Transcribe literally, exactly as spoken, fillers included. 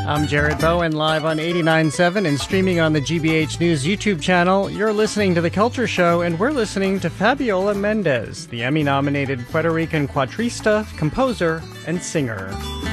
I'm Jared Bowen, live on eighty-nine point seven and streaming on the G B H News YouTube channel. You're listening to The Culture Show, and we're listening to Fabiola Mendez, the Emmy-nominated Puerto Rican cuatrista, composer, and singer.